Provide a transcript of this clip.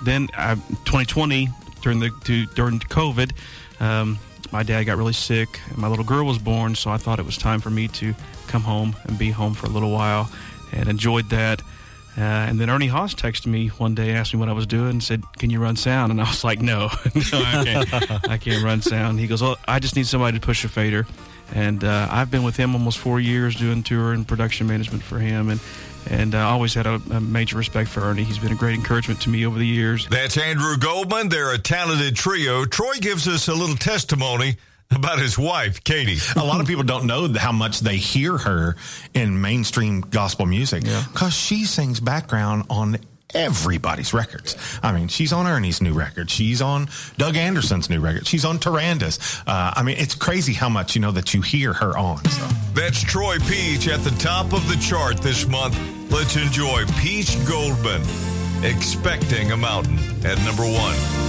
then 2020, during COVID, my dad got really sick, and my little girl was born, so I thought it was time for me to come home and be home for a little while, and enjoyed that. And then Ernie Haas texted me one day, asked me what I was doing, and said, "Can you run sound?" And I was like, no, I can't run sound. He goes, "Oh, I just need somebody to push a fader." And I've been with him almost 4 years doing tour and production management for him, and I always had a major respect for Ernie. He's been a great encouragement to me over the years. That's Andrew Goldman. They're a talented trio. Troy gives us a little testimony about his wife, Katie. A lot of people don't know how much they hear her in mainstream gospel music because she sings background on everybody's records. I mean, she's on Ernie's new record. She's on Doug Anderson's new record. She's on Taranda's. I mean, it's crazy how much, that you hear her on. So. That's Troy Peach at the top of the chart this month. Let's enjoy Peach Goldman, Expecting a Mountain, at number 1.